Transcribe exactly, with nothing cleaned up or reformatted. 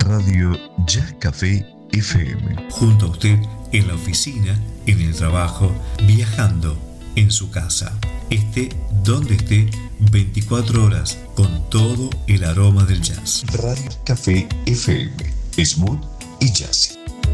Radio Jazz Café F M. Junto a usted en la oficina, en el trabajo, viajando, en su casa. Esté donde esté, veinticuatro horas con todo el aroma del jazz. Radio Café F M. Smooth y jazzy.